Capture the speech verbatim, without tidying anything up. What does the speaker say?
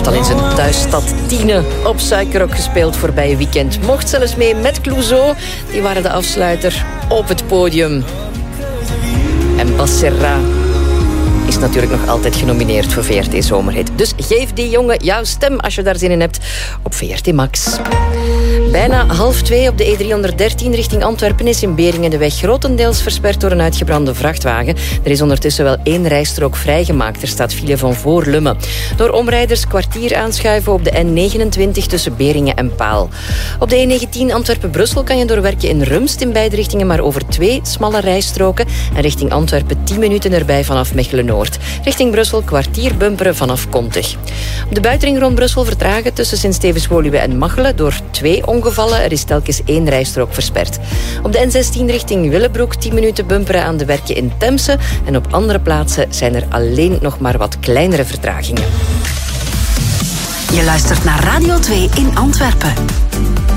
al in zijn thuisstad Tiene op Suikerrok gespeeld voorbije weekend. Mocht zelfs mee met Clouseau. Die waren de afsluiter op het podium. En Bas Serra is natuurlijk nog altijd genomineerd voor V R T Zomerhit. Dus geef die jongen jouw stem als je daar zin in hebt op V R T Max. Bijna half twee op de E driehonderddertien richting Antwerpen is in Beringen de weg grotendeels versperd door een uitgebrande vrachtwagen. Er is ondertussen wel één rijstrook vrijgemaakt. Er staat file van voor Lummen. Door omrijders kwartier aanschuiven op de N negenentwintig tussen Beringen en Paal. Op de E negentien Antwerpen-Brussel kan je doorwerken in Rumst in beide richtingen, maar over twee smalle rijstroken. En richting Antwerpen tien minuten erbij vanaf Mechelen-Noord. Richting Brussel kwartier bumperen vanaf Kontig. Op de buitenring rond Brussel vertragen tussen Sint-Stevens-Woluwe en Machelen door twee ongevallen. Er is telkens één rijstrook versperd. Op de N zestien richting Willebroek tien minuten bumperen aan de werken in Temse. En op andere plaatsen zijn er alleen nog maar wat kleinere vertragingen. Je luistert naar Radio twee in Antwerpen.